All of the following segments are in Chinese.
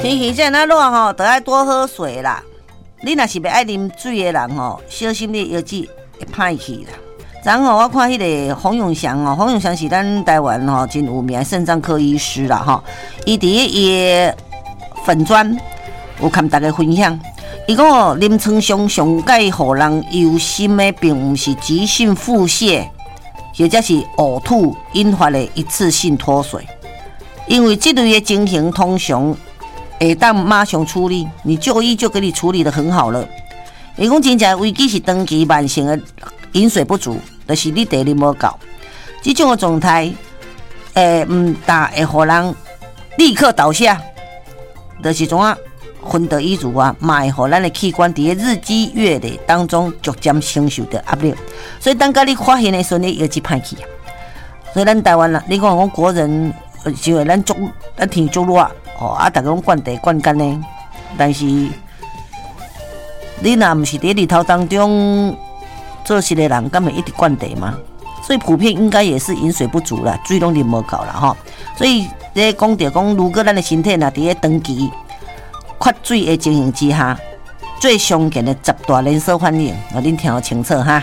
天气这样热吼，就要多喝水啦。你若是不爱啉水的人吼，小心你腰子会歹去啦。昨吼我看迄个洪永祥哦，洪永祥是咱台湾吼真有名的肾脏科医师啦吼，伊伫伊粉专有跟大家分享，伊讲哦，临床上解互人忧心的，并不是急性腹泻，或者是呕吐引发的一次性脱水，因为这类的情形通常会当马上处理，你就医就给你处理得很好了。伊讲真正危机是长期慢性的饮水不足，就是你地啉无够，这种的状态，但会互人立刻倒下，就是怎啊？昏倒以外，嘛会互咱的器官伫日积月累当中逐渐承受着压力，所以当甲你发现的时候，你腰子歹去啊。所以咱台湾人，你讲国人，因为咱天足热。大家拢灌茶灌干呢，但是你若毋是伫日头当中做事的人，敢会一直灌茶吗？所以普遍应该也是饮水不足啦，水拢啉无够啦吼。所以咧讲着讲，如果咱的身体若伫咧长期缺水的情形之下，最常见的10大连锁反应，恁听好清楚哈。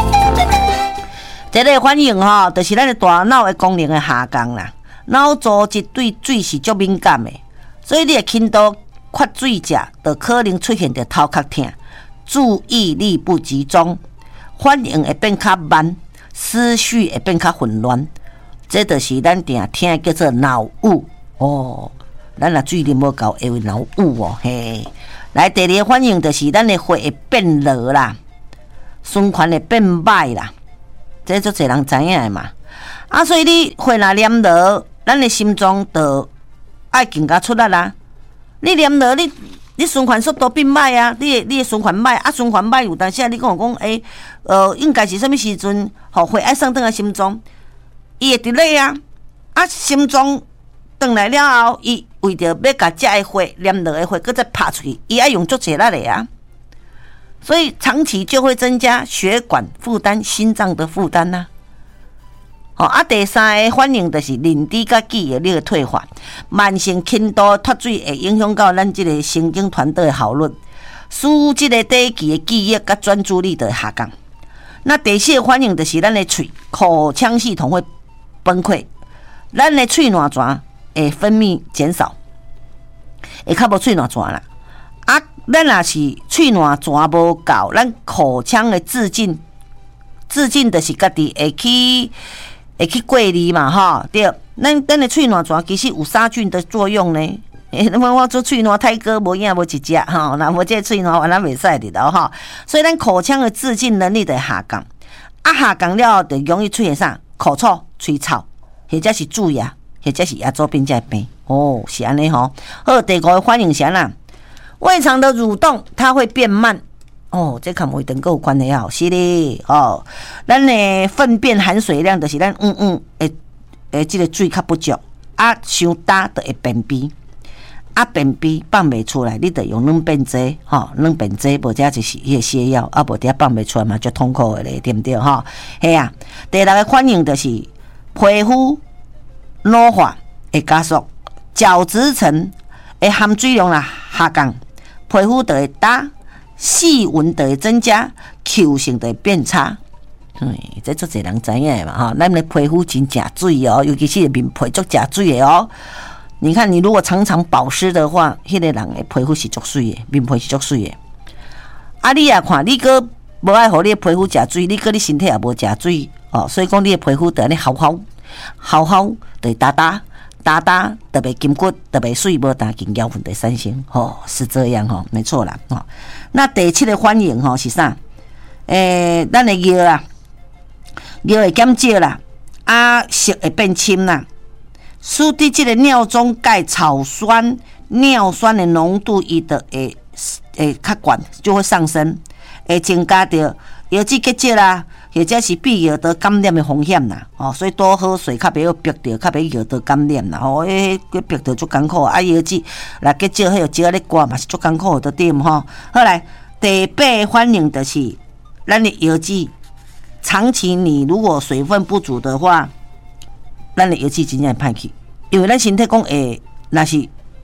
这个反应吼，就是咱的大脑的功能的下降啦。脑组织对水是足敏感的，所以你会听到缺水者，就可能出现着头壳痛、注意力不集中、反应会变较慢、思绪会变较混乱。这就是咱定听的叫做脑雾哦。咱若水啉无够，会有脑雾哦嘿。来，第二个反应就是咱的血会变热啦，循环会变歹啦，这足侪人知影的嘛。所以你血若黏热，咱的心脏就爱更加出力啦。你黏热，你循环速度变歹啊，你的循环歹，循环歹有当时你讲应该是什么时阵？血爱上转来心脏，伊会delay啊，心脏转来了后，伊为着要甲这的血黏热的血，搁再拍出去，伊爱用足侪力的啊。所以长期就会增加血管负担、心脏的负担呐。第三个反应就是认知甲记忆力的退化，慢性轻度脱水会影响到咱这个神经团队的效率，使这个短期的记忆甲专注力的下降。那第四个反应就是咱的嘴口腔系统会崩溃，咱的喙软泉会分泌减少，会较无喙软泉啦。咱若是喙软泉无够，咱口腔的自净就是家己会去过滤嘛吼，对，咱的喙软泉其实有杀菌的作用呢。那么我做喙软泰哥无影无一只吼，那无这喙软完咱袂使的咯吼。所以咱口腔的自净能力就下降，下降了后就容易出现啥口臭、嘴臭，或者是蛀牙，或者是牙周病这病。是安尼吼。好，第五个反应是安那，胃肠的蠕动它会变慢。这跟胃肠有关系啊，是的咱的粪便含水量就是咱这个水较不足伤大就会便秘便秘放袂出来，你得用软便剂软便剂，无者就是迄个泻药无者放袂出来嘛，就痛苦的咧，对不对嘿啊，第六个反应就是皮肤老化会加速，角质层的含水量下降，皮肤就会干。细纹就会增加，口性就会变差。这足侪人知影的嘛咱的皮肤真正水尤其是面皮足正水的你看，你如果常常保湿的话，迄个人的皮肤是足水的，面皮是足水的。你看，你个无爱互你的皮肤正水，你个你身体也无正水所以讲你的皮肤就安尼好，就会打，特别筋骨特别水，无大筋腰粉的产生是这样没错啦那第七个反应是啥？咱的尿会减少啦，色会变深啦，使得这个尿中钙草酸、尿酸的浓度伊就会较高，就会上升，会增加着腰子结节啦。或者是必药得感染的风险啦，所以多喝水，较袂要逼着，较袂药得感染啦。逼着足艰苦，腰子来结石，迄个石咧刮嘛是足艰苦的点好来，第八个反应就是咱的腰子，长期你如果水分不足的话，咱的腰子真正会歹去，因为咱身体讲若是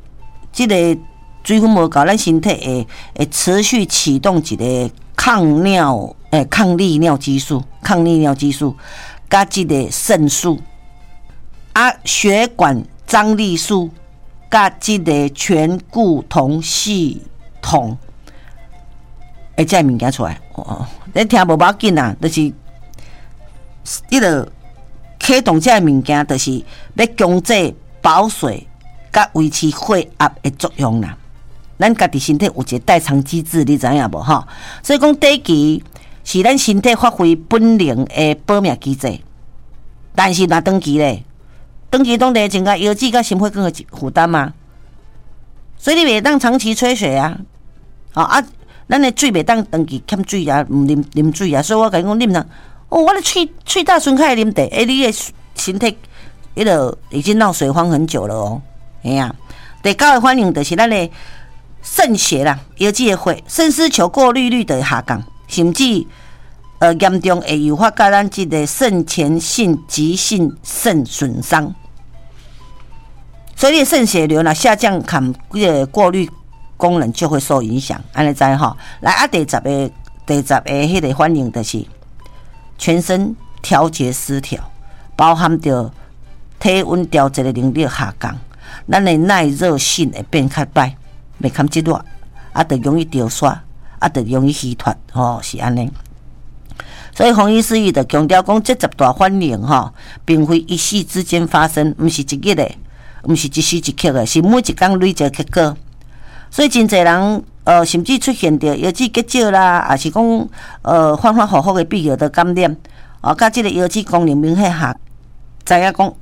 即个水分无够，咱身体会持续启动一个抗利尿激素，甲即个肾素啊，血管张力素甲即个醛固酮系统，这个物件出来。你听无要紧啊，就是迄个启动这个物件，就是要强制保水甲维持血压的作用啦。咱家己身体有一个代偿机制，你知影无吼？所以讲第一期是咱身体发挥本能的保命机制，但是若长期咧，长期拢咧增加腰子甲心血管的负担嘛，所以你袂当长期吹水啊，咱的水袂当长期欠水啊，唔啉水啊，所以我甲你讲，啉啦，我的喙大顺开啉茶，你的身体迄个已经闹水荒很久了哦，哎呀，第9个反应就是咱的肾血啦，腰子的血，肾丝球过滤率的下降，甚至严重会诱发到咱即个肾前性急性肾损伤。所以你的肾血流呢下降，看这个过滤功能就会受影响。安尼知吼？来第10个迄个反应就是全身调节失调，包含着体温调节的能力下降，咱的耐热性会变较歹。袂堪即热，就容易着痧，就容易虚脱，是安尼。所以洪医师伊就强调讲，这10大反应并非一夕之间发生，毋是一日的，毋是一时一刻的，是每一天累积结果。所以真侪人甚至出现着腰子结石啦，也是讲反反复复的闭合的感染，甲即个腰子功能明显下，知影讲